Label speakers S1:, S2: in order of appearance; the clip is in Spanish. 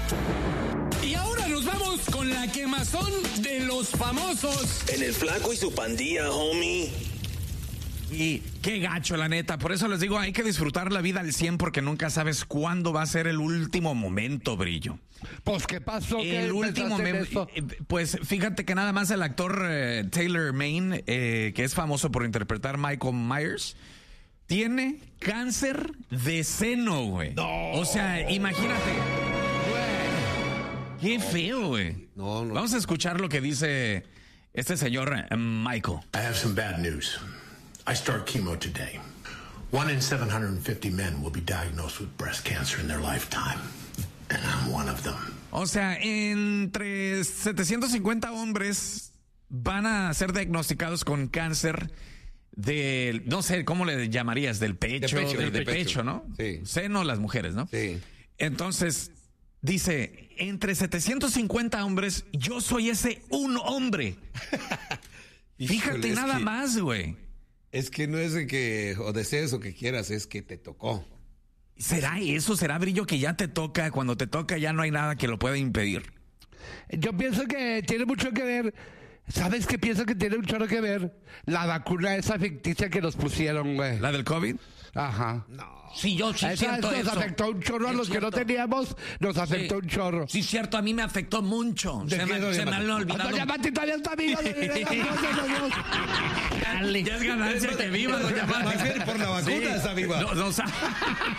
S1: Y ahora nos vamos con la quemazón de los famosos.
S2: En el Flaco y su pandilla, homie.
S3: Y qué gacho, la neta. Por eso les digo, hay que disfrutar la vida al 100 porque nunca sabes cuándo va a ser el último momento, Brillo.
S4: Pues, ¿qué pasó?
S3: El último momento. Pues fíjate que nada más el actor Taylor Maine, que es famoso por interpretar Michael Myers, tiene cáncer de seno, güey.
S5: No.
S3: O sea, imagínate. Qué feo, güey.
S5: No.
S3: Vamos a escuchar lo que dice este señor Michael.
S6: I have some bad news. I start chemo today. 1 in 750 men will be diagnosed with breast cancer in their lifetime. And I'm one of them.
S3: O sea, entre 750 hombres van a ser diagnosticados con cáncer del, no sé, ¿cómo le llamarías? Del pecho, del pecho, ¿no?
S5: Sí.
S3: Seno, las mujeres, ¿no?
S5: Sí.
S3: Entonces, dice, entre 750 hombres, yo soy ese un hombre. Fíjate,
S5: Híjole,
S3: nada más, güey.
S5: Es que no es de que o desees o que quieras, es que te tocó.
S3: ¿Será eso? ¿Será, Brillo, que ya te toca? Cuando te toca ya no hay nada que lo pueda impedir.
S4: Yo pienso que tiene mucho que ver. ¿Sabes qué pienso que tiene un chorro que ver? La vacuna esa ficticia que nos pusieron, güey.
S3: ¿La del COVID?
S4: Ajá.
S3: Sí, yo sí siento
S4: nos
S3: eso.
S4: afectó un chorro a los que no teníamos, nos afectó un chorro.
S3: Sí, cierto, a mí me afectó mucho.
S5: ¿De qué, doña
S3: Se me han olvidado.
S4: Doña Mati todavía está viva.
S3: Dale. Ya es ganancia que viva, doña Mati.
S5: Más bien por la vacuna está viva.
S3: No,